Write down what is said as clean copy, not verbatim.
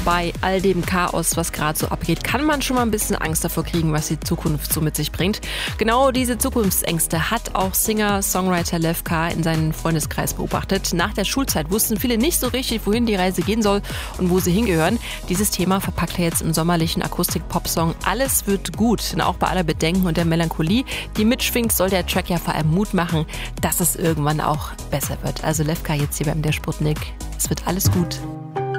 bei all dem Chaos, was gerade so abgeht, kann man schon mal ein bisschen Angst davor kriegen, was die Zukunft so mit sich bringt. Genau diese Zukunftsängste hat auch Singer-Songwriter Lev K. in seinem Freundeskreis beobachtet. Nach der Schulzeit wussten viele nicht so richtig, wohin die Reise gehen soll und wo sie hingehören. Dieses Thema verpackt er jetzt im sommerlichen Akustik-Pop-Song Alles wird gut. Und auch bei aller Bedenken und der Melancholie, die mitschwingt, soll der Track ja vor allem Mut machen, dass es irgendwann auch besser wird. Also Lev K. jetzt hier beim Der Sputnik. Es wird alles gut.